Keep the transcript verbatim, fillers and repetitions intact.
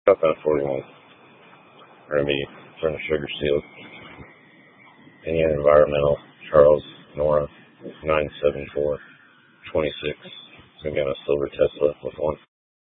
Southbound forty-one. We're going to be turning sugar sealed. Indian Environmental, Charles, Nora, nine seven four two six. It's going to be on a silver Tesla with one